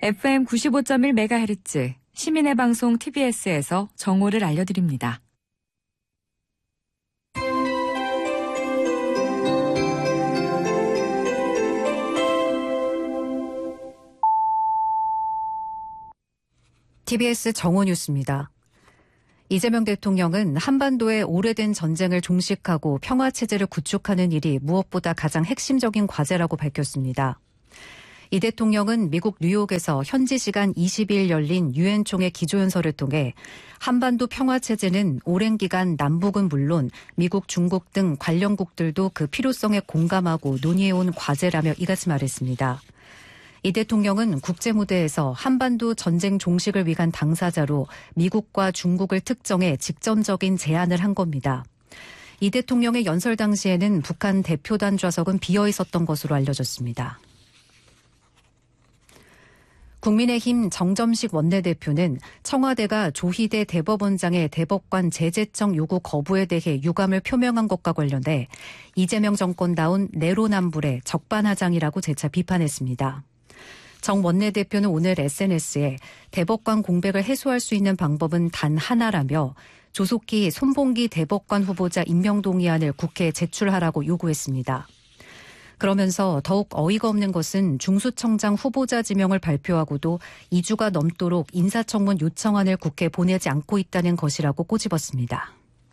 FM 95.1MHz 시민의 방송 TBS에서 정오를 알려드립니다. TBS 정오 뉴스입니다. 이재명 대통령은 한반도의 오래된 전쟁을 종식하고 평화체제를 구축하는 일이 무엇보다 가장 핵심적인 과제라고 밝혔습니다. 이 대통령은 미국 뉴욕에서 현지 시간 20일 열린 유엔 총회 기조연설을 통해 한반도 평화체제는 오랜 기간 남북은 물론 미국, 중국 등 관련국들도 그 필요성에 공감하고 논의해온 과제라며 이같이 말했습니다. 이 대통령은 국제무대에서 한반도 전쟁 종식을 위한 당사자로 미국과 중국을 특정해 직접적인 제안을 한 겁니다. 이 대통령의 연설 당시에는 북한 대표단 좌석은 비어 있었던 것으로 알려졌습니다. 국민의힘 정점식 원내대표는 청와대가 조희대 대법원장의 대법관 재제청 요구 거부에 대해 유감을 표명한 것과 관련해 이재명 정권다운 내로남불의 적반하장이라고 재차 비판했습니다. 정 원내대표는 오늘 SNS에 대법관 공백을 해소할 수 있는 방법은 단 하나라며 조속히 손봉기 대법관 후보자 임명 동의안을 국회에 제출하라고 요구했습니다. 그러면서 더욱 어이가 없는 것은 중수청장 후보자 지명을 발표하고도 2주가 넘도록 인사청문 요청안을 국회에 보내지 않고 있다는 것이라고 꼬집었습니다.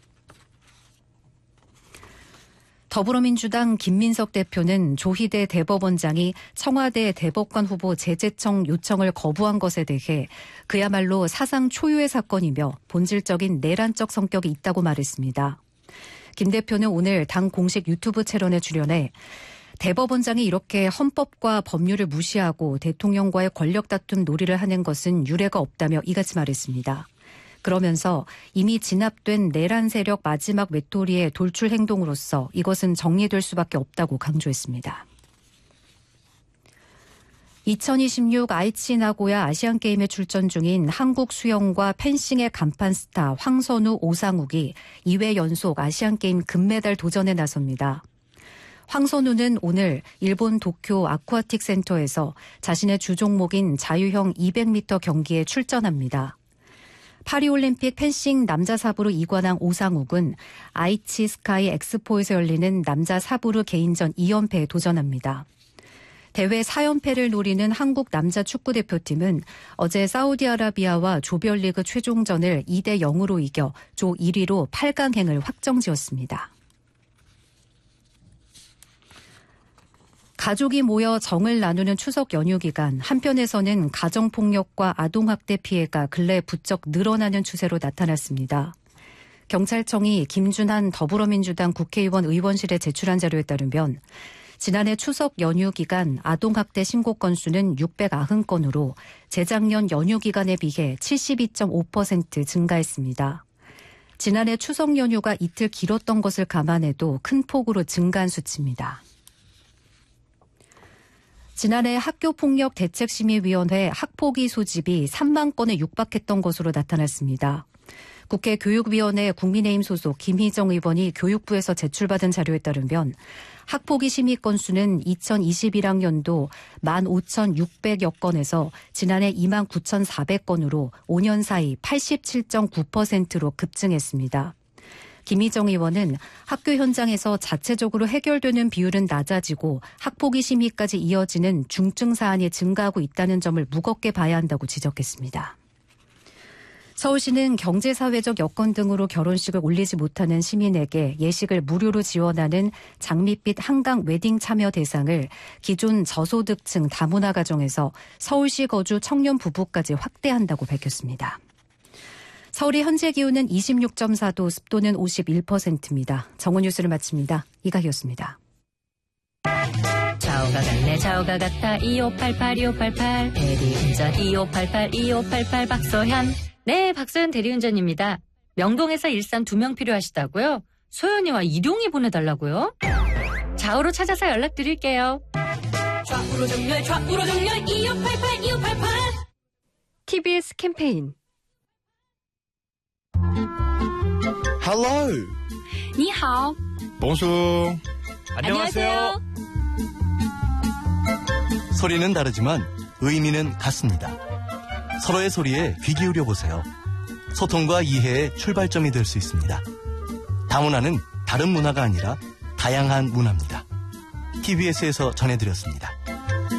더불어민주당 김민석 대표는 조희대 대법원장이 청와대 대법관 후보 재제청 요청을 거부한 것에 대해 그야말로 사상 초유의 사건이며 본질적인 내란적 성격이 있다고 말했습니다. 김 대표는 오늘 당 공식 유튜브 채널에 출연해 대법원장이 이렇게 헌법과 법률을 무시하고 대통령과의 권력 다툼 놀이를 하는 것은 유례가 없다며 이같이 말했습니다. 그러면서 이미 진압된 내란 세력 마지막 외톨이의 돌출 행동으로서 이것은 정리될 수밖에 없다고 강조했습니다. 2026 아이치 나고야 아시안게임에 출전 중인 한국 수영과 펜싱의 간판 스타 황선우, 오상욱이 2회 연속 아시안게임 금메달 도전에 나섭니다. 황선우는 오늘 일본 도쿄 아쿠아틱 센터에서 자신의 주종목인 자유형 200m 경기에 출전합니다. 파리올림픽 펜싱 남자 사부르 2관왕 오상욱은 아이치 스카이 엑스포에서 열리는 남자 사부르 개인전 2연패에 도전합니다. 대회 4연패를 노리는 한국 남자 축구대표팀은 어제 사우디아라비아와 조별리그 최종전을 2대 0으로 이겨 조 1위로 8강행을 확정지었습니다. 가족이 모여 정을 나누는 추석 연휴 기간, 한편에서는 가정폭력과 아동학대 피해가 근래 부쩍 늘어나는 추세로 나타났습니다. 경찰청이 김준한 더불어민주당 국회의원 의원실에 제출한 자료에 따르면 지난해 추석 연휴 기간 아동학대 신고 건수는 690건으로 재작년 연휴 기간에 비해 72.5% 증가했습니다. 지난해 추석 연휴가 이틀 길었던 것을 감안해도 큰 폭으로 증가한 수치입니다. 지난해 학교폭력대책심의위원회 학폭위 소집이 3만 건에 육박했던 것으로 나타났습니다. 국회 교육위원회 국민의힘 소속 김희정 의원이 교육부에서 제출받은 자료에 따르면 학폭위 심의 건수는 2021학년도 15,600여 건에서 지난해 29,400건으로 5년 사이 87.9%로 급증했습니다. 김희정 의원은 학교 현장에서 자체적으로 해결되는 비율은 낮아지고 학폭위 심의까지 이어지는 중증 사안이 증가하고 있다는 점을 무겁게 봐야 한다고 지적했습니다. 서울시는 경제사회적 여건 등으로 결혼식을 올리지 못하는 시민에게 예식을 무료로 지원하는 장밋빛 한강 웨딩 참여 대상을 기존 저소득층 다문화 가정에서 서울시 거주 청년 부부까지 확대한다고 밝혔습니다. 서울의 현재 기온은 26.4도, 습도는 51%입니다. 정오 뉴스를 마칩니다. 이가희였습니다. 좌우가 같네 좌우가 같아 2588 2588 대리운전 2588 2588 박소현. 네, 박소현 대리운전입니다. 명동에서 일산 2명 필요하시다고요? 소연이와 일용이 보내달라고요? 좌우로 찾아서 연락드릴게요. 좌우로 정렬 2588 2588. TBS 캠페인 Hello. 你好. Bonjour. 안녕하세요. 소리는 다르지만 의미는 같습니다. 서로의 소리에 귀 기울여 보세요. 소통과 이해의 출발점이 될 수 있습니다. 다문화는 다른 문화가 아니라 다양한 문화입니다. TBS에서 전해드렸습니다.